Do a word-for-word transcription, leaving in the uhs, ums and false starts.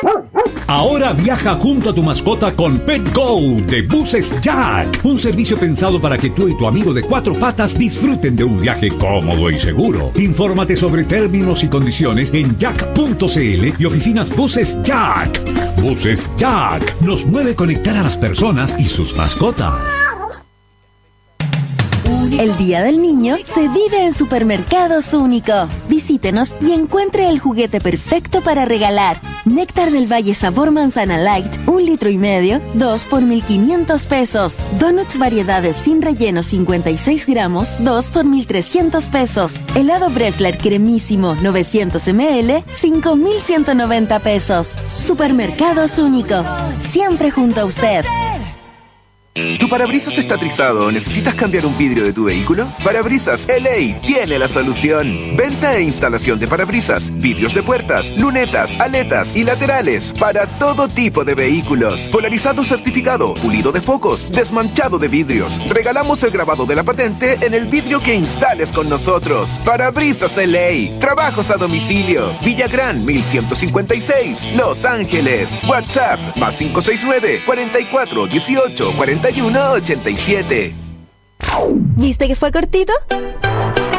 Ahora viaja junto a tu mascota con PetGo de Buses Jack, un servicio pensado para que tú y tu amigo de cuatro patas disfruten de un viaje cómodo y seguro. Infórmate sobre términos y condiciones en jack punto c l y oficinas Buses Jack. Buses Jack nos mueve conectar a las personas y sus mascotas. El Día del Niño se vive en Supermercados Único. Visítenos y encuentre el juguete perfecto para regalar. Néctar del Valle sabor manzana light, un litro y medio, dos por mil quinientos pesos. Donuts variedades sin relleno cincuenta y seis gramos, dos por mil trescientos pesos. Helado Bresler cremísimo novecientos mililitros, cinco mil ciento noventa pesos. Supermercados Único. Siempre junto a usted. ¿Tu parabrisas está trizado o necesitas cambiar un vidrio de tu vehículo? Parabrisas L A tiene la solución. Venta e instalación de parabrisas, vidrios de puertas, lunetas, aletas y laterales para todo tipo de vehículos. Polarizado certificado, pulido de focos, desmanchado de vidrios. Regalamos el grabado de la patente en el vidrio que instales con nosotros. Parabrisas L A. Trabajos a domicilio. Villagrán mil ciento cincuenta y seis, Los Ángeles. WhatsApp más cinco seis nueve, cuarenta y cuatro, dieciocho, cuarenta y uno, ochenta y siete. ¿Viste que fue cortito?